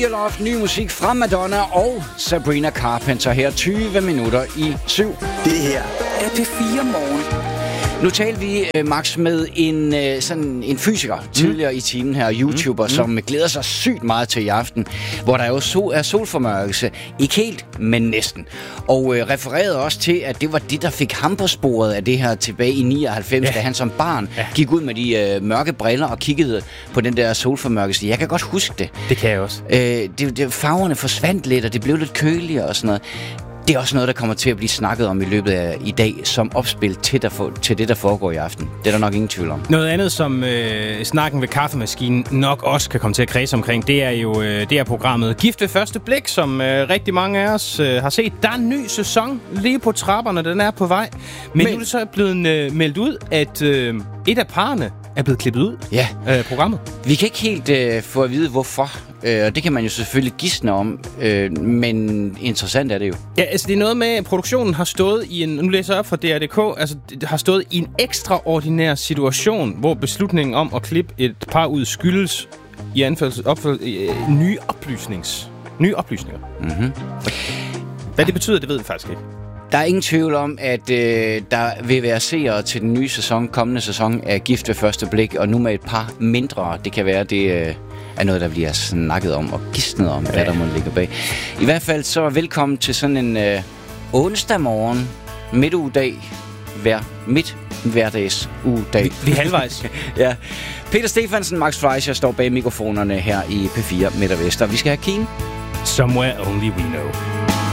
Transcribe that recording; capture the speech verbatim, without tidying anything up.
Your Love, ny musik fra Madonna og Sabrina Carpenter her tyve minutter i syv. Det her er P fire Morgen. Nu talte vi, Max, med en, sådan en fysiker mm. tidligere i timen her, YouTuber, mm. som glæder sig sygt meget til i aften, hvor der jo sol, er solformørkelse. Ikke helt, men næsten. Og øh, refererede også til, at det var det, der fik ham på sporet af det her tilbage i nioghalvfems, ja. Da han som barn ja. gik ud med de øh, mørke briller og kiggede på den der solformørkelse. Jeg kan godt huske det. Det kan jeg også. Øh, det, det, farverne forsvandt lidt, og det blev lidt køligere og sådan noget. Det er også noget, der kommer til at blive snakket om i løbet af i dag, som opspil til, der for, til det, der foregår i aften. Det er der nok ingen tvivl om. Noget andet, som øh, snakken ved kaffemaskinen nok også kan komme til at kredse omkring, det er jo øh, det er programmet Gift ved første blik, som øh, rigtig mange af os øh, har set. Der er en ny sæson lige på trapperne, den er på vej. Men, Men nu er det så blevet øh, meldt ud, at øh, et af parrene er blevet klippet ud ja. af programmet. Vi kan ikke helt øh, få at vide, hvorfor. Øh, og det kan man jo selvfølgelig gisne om. Øh, men interessant er det jo. Ja, altså det er noget med, at produktionen har stået i en... Nu læser jeg op fra D R D K. Altså, det har stået i en ekstraordinær situation, hvor beslutningen om at klippe et par ud skyldes i anførsel opfald, øh, nye oplysnings... Nye oplysninger. Mm-hmm. Hvad det betyder, det ved vi faktisk ikke. Der er ingen tvivl om, at øh, der vil være seere til den nye sæson, kommende sæson af Gift ved første blik, og nu med et par mindre. Det kan være, det øh, er noget, der bliver snakket om og gisnet om, ja. Hvad der må ligge bag. I hvert fald så velkommen til sådan en øh, onsdag morgen, midtugedag, hver midt hverdags ugedag. Vi, vi er halvvejs. Ja. Peter Stefansen, Max Fleischer står bag mikrofonerne her i P fire Midt og Vest, og vi skal have Keen. Somewhere only we know.